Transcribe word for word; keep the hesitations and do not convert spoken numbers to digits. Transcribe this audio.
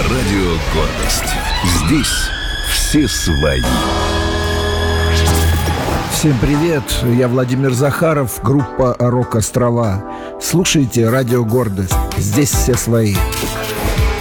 Радио «Гордость». Здесь все свои. Всем привет, я Владимир Захаров, группа «Рок-Острова». Слушайте Радио «Гордость». Здесь все свои.